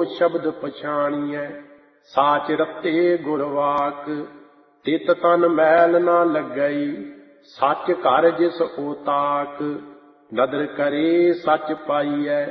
शब्द पछाणियै। साच रत्ते गुरवाक तित तन मैल ना लगई। सच घर जिस ओताक नदर करे सच पाइयै।